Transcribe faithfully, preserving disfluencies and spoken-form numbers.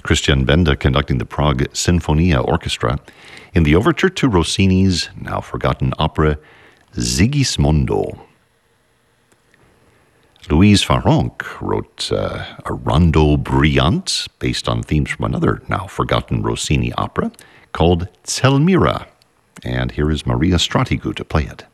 Christian Benda conducting the Prague Sinfonia Orchestra in the overture to Rossini's now forgotten opera Sigismondo. Louise Farrenc wrote uh, a rondo brillante based on themes from another now forgotten Rossini opera called Zelmira. And here is Maria Stratigu to play it.